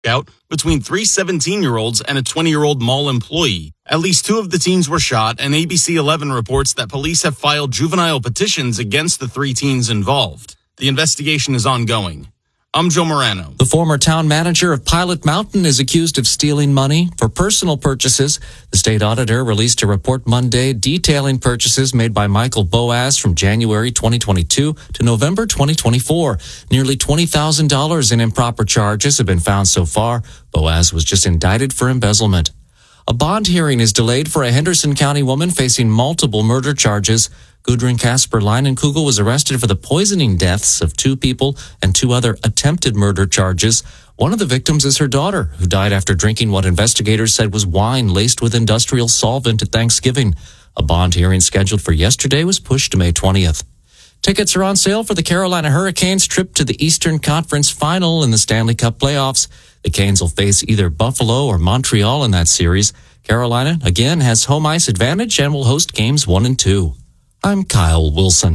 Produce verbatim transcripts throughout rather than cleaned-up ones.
out between three seventeen-year-olds and a twenty-year-old mall employee. At least two of the teens were shot, and A B C eleven reports that police have filed juvenile petitions against the three teens involved. The investigation is ongoing. I'm Joe Morano. The former town manager of Pilot Mountain is accused of stealing money for personal purchases. The state auditor released a report Monday detailing purchases made by Michael Boaz from January twenty twenty-two to November twenty twenty-four. Nearly twenty thousand dollars in improper charges have been found so far. Boaz was just indicted for embezzlement. A bond hearing is delayed for a Henderson County woman facing multiple murder charges. Gudrun Casper Leinenkugel was arrested for the poisoning deaths of two people and two other attempted murder charges. One of the victims is her daughter, who died after drinking what investigators said was wine laced with industrial solvent at Thanksgiving. A bond hearing scheduled for yesterday was pushed to May twentieth. Tickets are on sale for the Carolina Hurricanes' trip to the Eastern Conference Final in the Stanley Cup playoffs. The Canes will face either Buffalo or Montreal in that series. Carolina, again, has home ice advantage and will host games one and two. I'm Kyle Wilson.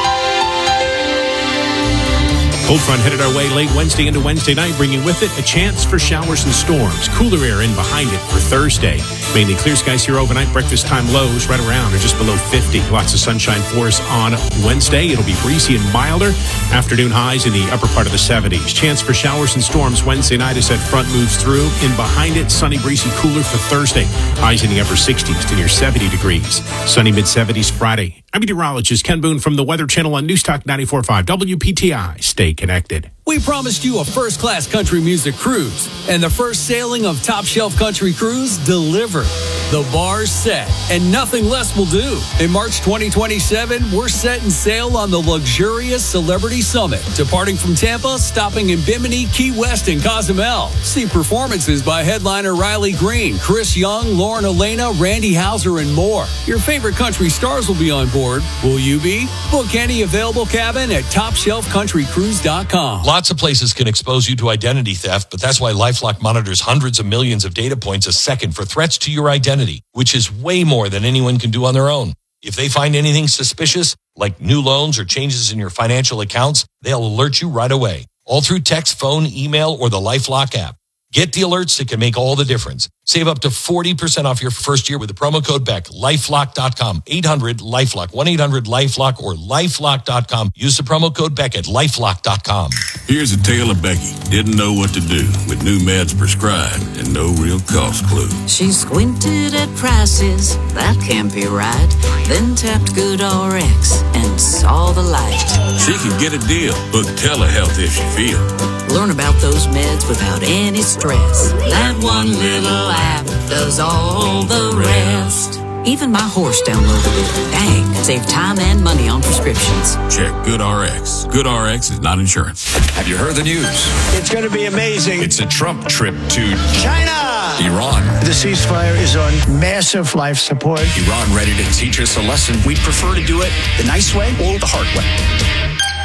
Cold front headed our way late Wednesday into Wednesday night, bringing with it a chance for showers and storms. Cooler air in behind it for Thursday. Mainly clear skies here overnight. Breakfast time lows right around or just below fifty. Lots of sunshine for us on Wednesday. It'll be breezy and milder. Afternoon highs in the upper part of the seventies. Chance for showers and storms Wednesday night as that front moves through. In behind it, sunny, breezy, cooler for Thursday. Highs in the upper sixties to near seventy degrees. Sunny mid-seventies Friday. I'm meteorologist Ken Boone from the Weather Channel on Newstalk ninety-four point five W P T I. Stay connected. We promised you a first-class country music cruise, and the first sailing of Top Shelf Country Cruise delivered. The bar's set, and nothing less will do. In March twenty twenty-seven, we're setting sail on the luxurious Celebrity Summit, departing from Tampa, stopping in Bimini, Key West, and Cozumel. See performances by headliner Riley Green, Chris Young, Lauren Elena, Randy Houser, and more. Your favorite country stars will be on board. Will you be? Book any available cabin at top shelf country cruise dot com. Lots of places can expose you to identity theft, but that's why LifeLock monitors hundreds of millions of data points a second for threats to your identity, which is way more than anyone can do on their own. If they find anything suspicious, like new loans or changes in your financial accounts, they'll alert you right away, all through text, phone, email, or the LifeLock app. Get the alerts that can make all the difference. Save up to forty percent off your first year with the promo code BECK. lifelock dot com. eight hundred LifeLock. one eight hundred LifeLock or lifelock dot com. Use the promo code BECK at lifelock dot com. Here's a tale of Becky. Didn't know what to do with new meds prescribed and no real cost clue. She squinted at prices, that can't be right. Then tapped GoodRx and saw the light. She can get a deal. Book telehealth if she feels. Learn about those meds without any stress. That one little app does all the rest. Even my horse downloaded it. Dang, save time and money on prescriptions. Check GoodRx. GoodRx is not insurance. Have you heard the news? It's going to be amazing. It's a Trump trip to China. Iran. The ceasefire is on massive life support. Iran ready to teach us a lesson. We'd prefer to do it the nice way or the hard way.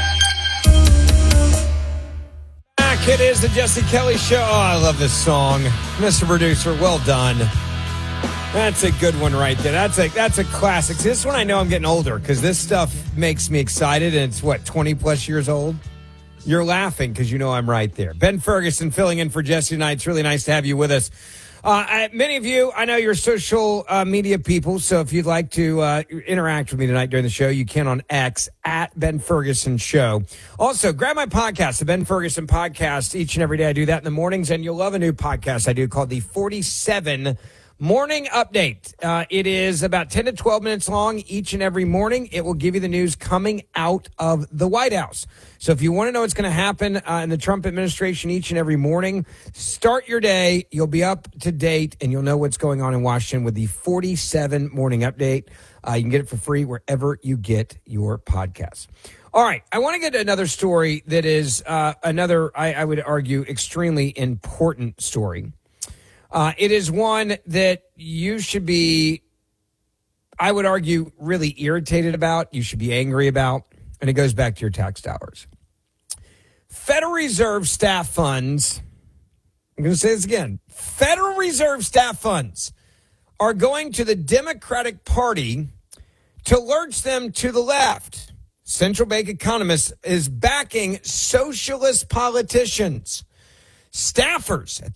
It is the Jesse Kelly Show. Oh, I love this song. Mister Producer, well done. That's a good one right there. That's a that's a classic. This one I know I'm getting older because this stuff makes me excited, and it's, what, twenty plus years old? You're laughing because you know I'm right there. Ben Ferguson filling in for Jesse tonight. It's really nice to have you with us. Uh, I, many of you, I know you're social uh, media people, so if you'd like to uh, interact with me tonight during the show, you can on X, at Ben Ferguson Show. Also, grab my podcast, the Ben Ferguson Podcast. Each and every day I do that in the mornings, and you'll love a new podcast I do called the forty-seven Morning Update. Uh, it is about ten to twelve minutes long each and every morning. It will give you the news coming out of the White House. So if you want to know what's going to happen uh, in the Trump administration each and every morning, start your day. You'll be up to date, and you'll know what's going on in Washington with the forty-seven Morning Update. Uh, you can get it for free wherever you get your podcasts. All right, I want to get to another story that is uh, another, I, I would argue, extremely important story. Uh, it is one that you should be, I would argue, really irritated about. You should be angry about. And it goes back to your tax dollars. Federal Reserve staff funds, I'm going to say this again. Federal Reserve staff funds are going to the Democratic Party to lurch them to the left. Central bank economist is backing socialist politicians. staffers at